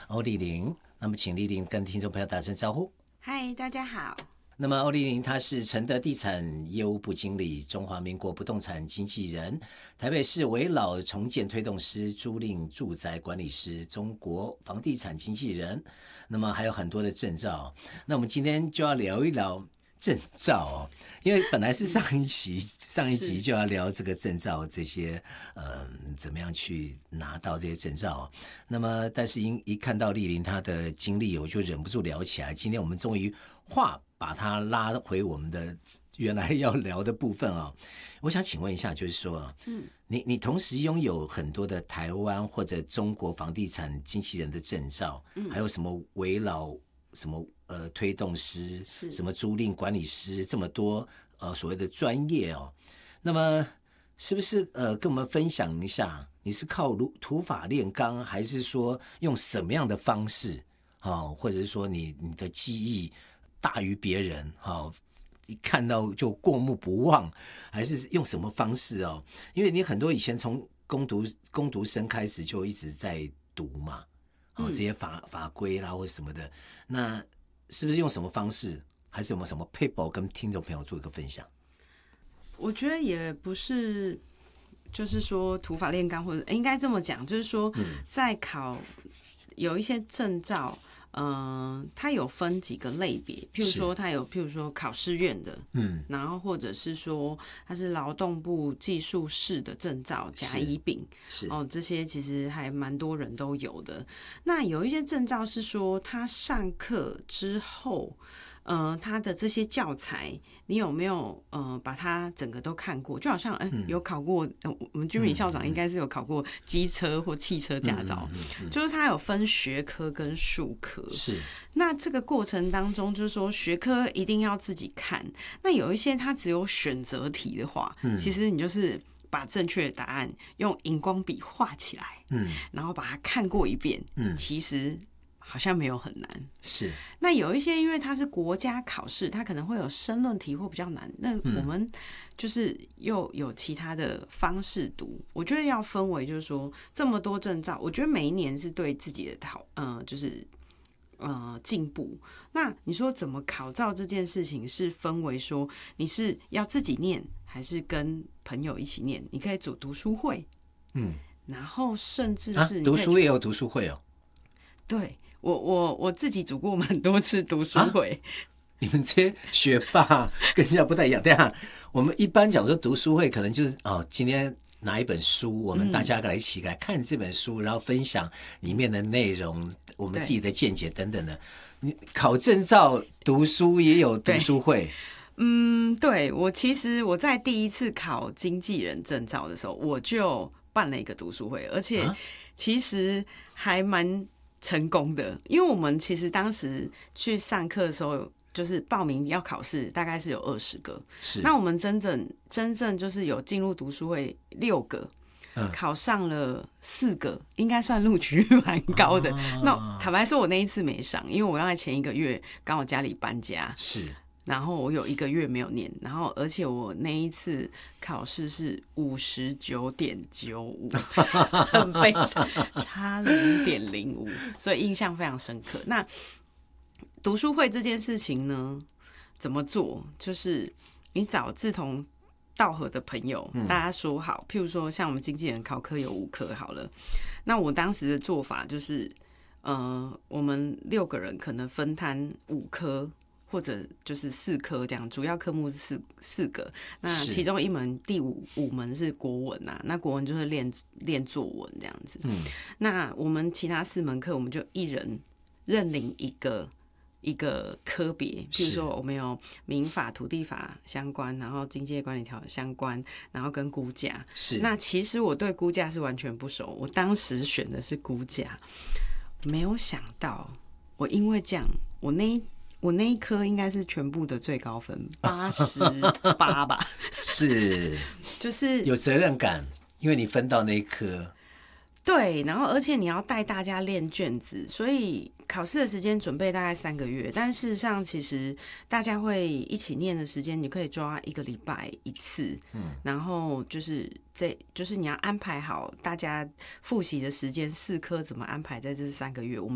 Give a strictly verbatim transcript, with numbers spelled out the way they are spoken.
欧丽玲。那么请丽玲跟听众朋友打声招呼。 嗨，大家好。 那么欧丽玲她是承德地产业务部经理，中华民国不动产经纪人，台北市危老重建推动师，租赁住宅管理师，中国房地产经纪人，那么还有很多的证照。那我们今天就要聊一聊证照哦，因为本来是上一期上一集就要聊这个证照这些呃怎么样去拿到这些证照、哦、那么但是一看到丽玲她的经历，我就忍不住聊起来。今天我们终于话把它拉回我们的原来要聊的部分啊、哦。我想请问一下，就是说嗯你你同时拥有很多的台湾或者中国房地产经纪人的证照，嗯，还有什么危老什么呃，推动师，什么租赁管理师，这么多呃所谓的专业哦。那么是不是呃跟我们分享一下，你是靠土法炼钢，还是说用什么样的方式哦，或者是说你你的技艺大于别人哦，一看到就过目不忘，还是用什么方式哦？因为你很多以前从工读工读生开始就一直在读嘛，哦这些法法规啦或什么的，那是不是用什么方式，还是有没有什么 paper 跟听众朋友做一个分享？ 我觉得也不是，就是说土法炼钢，或者应该这么讲，就是说在考有一些证照，嗯、呃，它有分几个类别，譬如说它有，譬如说考试院的，嗯，然后或者是说它是劳动部技术士的证照，甲乙丙，是哦，这些其实还蛮多人都有的。那有一些证照是说，他上课之后。呃，他的这些教材，你有没有呃把它整个都看过？就好像，嗯、呃，有考过，呃，我们居民校长应该是有考过机车或汽车驾照，嗯嗯嗯嗯、就是他有分学科跟术科。是，那这个过程当中，就是说学科一定要自己看。那有一些它只有选择题的话，嗯、其实你就是把正确的答案用荧光笔画起来，嗯，然后把它看过一遍，嗯，其实。好像没有很难，是。那有一些因为它是国家考试，它可能会有申论题或比较难，那我们就是又有其他的方式读。我觉得要分为就是说这么多证照，我觉得每一年是对自己的考，呃，就是呃进步。那你说怎么考照这件事情是分为说你是要自己念，还是跟朋友一起念？你可以组读书会，嗯，然后甚至是、啊、 读书也有读书会哦， 对。我我我自己组过蛮多次读书会、啊， 你们这些学霸跟人家不太一样。等一下，我们一般讲说读书会，可能就是哦，今天拿一本书，我们大家来一起来看这本书，嗯、然后分享里面的内容，我们自己的见解等等的。你考证照读书也有读书会？ 嗯，对，我其实我在第一次考经纪人证照的时候，我就办了一个读书会，而且其实还蛮。成功的，因为我们其实当时去上课的时候，就是报名要考试，大概是有二十个。是，那我们真正真正就是有进入读书会六个，嗯、考上了四个，应该算录取率蛮高的。啊、那坦白说，我那一次没上，因为我刚才前一个月刚好家里搬家。是。然后我有一个月没有念，然后而且我那一次考试是五十九点九五，很悲惨，差零点零五，所以印象非常深刻。那读书会这件事情呢，怎么做？就是你找志同道合的朋友，嗯、大家说好，譬如说像我们经纪人考科有五科好了，那我当时的做法就是，呃，我们六个人可能分摊五科。或者就是四科这样，主要科目是四四个，那其中一门第五五门是国文啊，那国文就是练练作文这样子。嗯，那我们其他四门课，我们就一人认领一个一个科别，譬如说我们有民法、土地法相关，然后经济管理条相关，然后跟估价。是，那其实我对估价是完全不熟，我当时选的是估价，没有想到我因为这样，我那一我那一科应该是全部的最高分，八十八吧。是，就是有责任感，因为你分到那一科。 对，然后而且你要带大家练卷子，所以考试的时间准备大概三个月，但事实上其实大家会一起念的时间，你可以抓一个礼拜一次，嗯，然后就是这就是你要安排好大家复习的时间，四科怎么安排在这三个月，我们